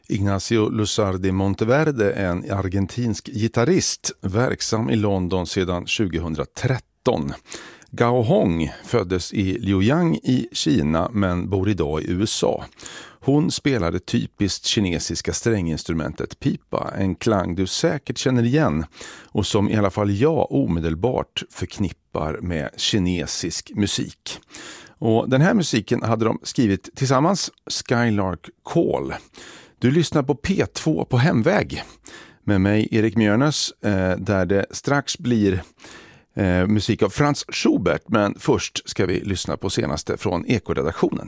Ignacio Luzardi Monteverde är en argentinsk gitarrist verksam i London sedan 2013. Gao Hong föddes i Liuyang i Kina men bor idag i USA. Hon spelade typiskt kinesiska stränginstrumentet pipa, en klang du säkert känner igen och som i alla fall jag omedelbart förknippar med kinesisk musik. Och den här musiken hade de skrivit tillsammans, Skylark Call. Du lyssnar på P2 på hemväg med mig Erik Mjörnäs, där det strax blir musik av Franz Schubert, men först ska vi lyssna på senaste från Ekoredaktionen.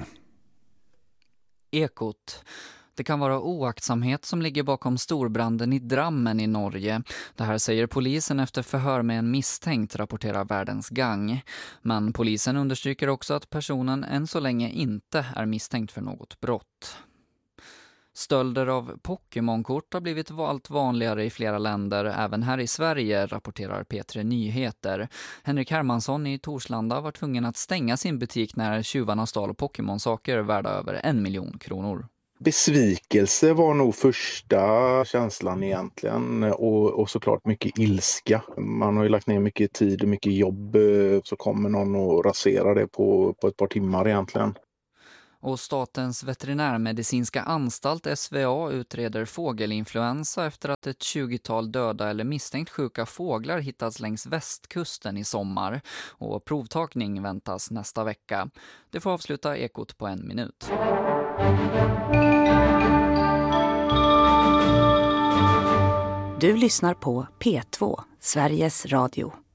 Ekot. Det kan vara oaktsamhet som ligger bakom storbranden i Drammen i Norge. Det här säger polisen efter förhör med en misstänkt, rapporterar Världens Gang. Men polisen understryker också att personen än så länge inte är misstänkt för något brott. Stölder av Pokémon-kort har blivit allt vanligare i flera länder, även här i Sverige, rapporterar P3 Nyheter. Henrik Hermansson i Torslanda var tvungen att stänga sin butik när tjuvarna stal Pokémon-saker värda över 1 miljon kronor. Besvikelse var nog första känslan egentligen, och såklart mycket ilska. Man har ju lagt ner mycket tid och mycket jobb, så kommer någon och rasera det på ett par timmar egentligen. Och Statens veterinärmedicinska anstalt SVA utreder fågelinfluensa efter att ett 20-tal döda eller misstänkt sjuka fåglar hittats längs västkusten i sommar. Och provtagning väntas nästa vecka. Det får avsluta Ekot på 1 minut. Du lyssnar på P2, Sveriges Radio.